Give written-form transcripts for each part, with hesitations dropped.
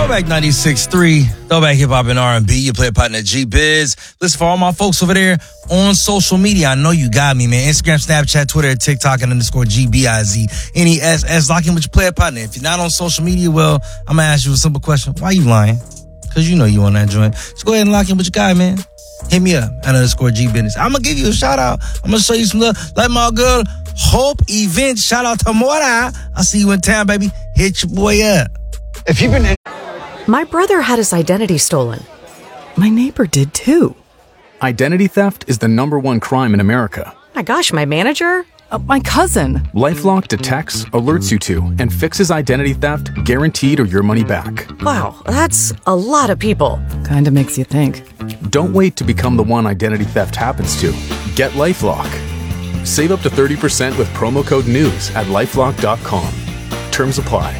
Throwback 96.3, Throwback Hip Hop and R&B. Your player partner G-Biz. Listen, for all my folks over there on social media, I know you got me, man. Instagram, Snapchat, Twitter, TikTok, and _GBIZ. NESS. Lock in with your player partner. If you're not on social media, well, I'm going to ask you a simple question. Why you lying? Because you know you on that joint. Just go ahead and lock in with your guy, man. Hit me up at _G-Business. I'm going to give you a shout out. I'm going to show you some love. Like my girl, Hope Event. Shout out to Mora. I'll see you in town, baby. Hit your boy up. If you've been... My brother had his identity stolen. My neighbor did too. Identity theft is the #1 crime in America. My gosh, my manager? My cousin. LifeLock detects, alerts you to, and fixes identity theft guaranteed or your money back. Wow, that's a lot of people. Kinda makes you think. Don't wait to become the one identity theft happens to. Get LifeLock. Save up to 30% with promo code NEWS at LifeLock.com. Terms apply.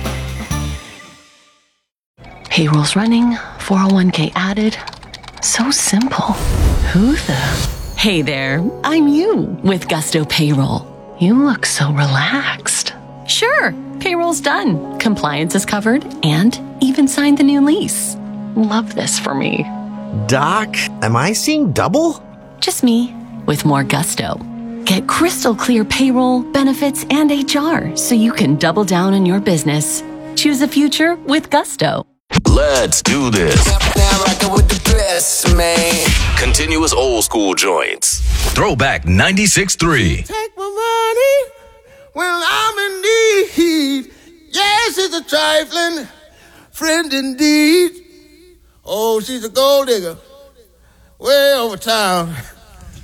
Payroll's running, 401k added. So simple. Who the? Hey there, I'm you with Gusto Payroll. You look so relaxed. Sure, payroll's done. Compliance is covered and even signed the new lease. Love this for me. Doc, am I seeing double? Just me with more gusto. Get crystal clear payroll, benefits, and HR so you can double down on your business. Choose a future with Gusto. Let's do this. Now rockin' with the best, man. Continuous old school joints. Throwback 96.3. Take my money when I'm in need. Yes, it's a trifling friend indeed. Oh, she's a gold digger way over town.